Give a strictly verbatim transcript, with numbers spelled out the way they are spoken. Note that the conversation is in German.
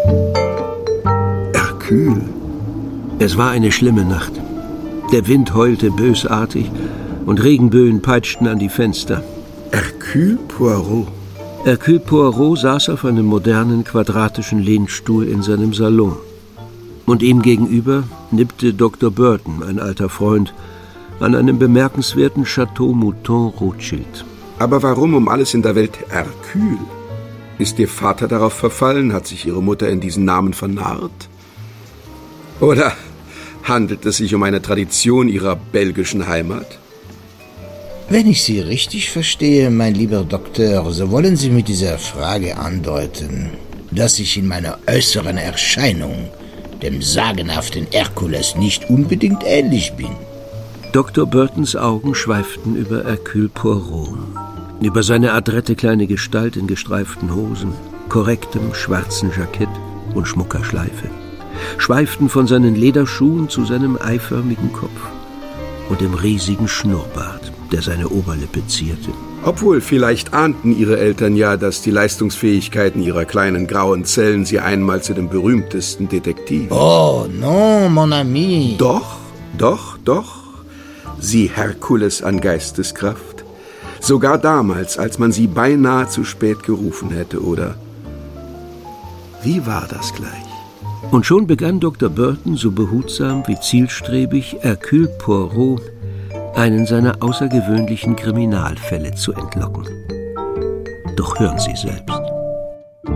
Hercule. Es war eine schlimme Nacht. Der Wind heulte bösartig und Regenböen peitschten an die Fenster. Hercule Poirot. Hercule Poirot saß auf einem modernen, quadratischen Lehnstuhl in seinem Salon. Und ihm gegenüber nippte Doktor Burton, ein alter Freund, an einem bemerkenswerten Chateau Mouton Rothschild. Aber warum um alles in der Welt Hercule? Ist Ihr Vater darauf verfallen? Hat sich Ihre Mutter in diesen Namen vernarrt? Oder handelt es sich um eine Tradition Ihrer belgischen Heimat? Wenn ich Sie richtig verstehe, mein lieber Doktor, so wollen Sie mit dieser Frage andeuten, dass ich in meiner äußeren Erscheinung dem sagenhaften Herkules nicht unbedingt ähnlich bin. Doktor Burtons Augen schweiften über Hercule Poirot, über seine adrette kleine Gestalt in gestreiften Hosen, korrektem schwarzen Jackett und schmucker Schleife, schweiften von seinen Lederschuhen zu seinem eiförmigen Kopf und dem riesigen Schnurrbart, der seine Oberlippe zierte. Obwohl, vielleicht ahnten Ihre Eltern ja, dass die Leistungsfähigkeiten Ihrer kleinen grauen Zellen Sie einmal zu dem berühmtesten Detektiv... Oh, non, mon ami. Doch, doch, doch. Sie Herkules an Geisteskraft. Sogar damals, als man Sie beinahe zu spät gerufen hätte, oder? Wie war das gleich? Und schon begann Doktor Burton, so behutsam wie zielstrebig, Hercule Poirot einen seiner außergewöhnlichen Kriminalfälle zu entlocken. Doch hören Sie selbst.